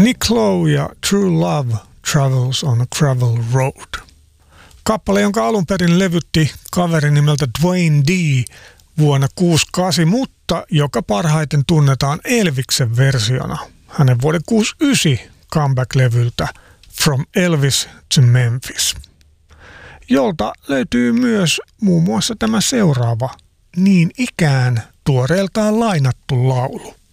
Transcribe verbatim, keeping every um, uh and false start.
Nick Lowe ja True Love Travels on a Gravel Road. Kappale, jonka alun perin levytti kaveri nimeltä Dwayne D vuonna kuusikymmentäkahdeksan, mutta joka parhaiten tunnetaan Elviksen versiona hänen vuoden kuusikymmentäyhdeksän comeback-levyltä From Elvis to Memphis, jolta löytyy myös muun muassa tämä seuraava niin ikään tuoreeltaan lainattu laulu.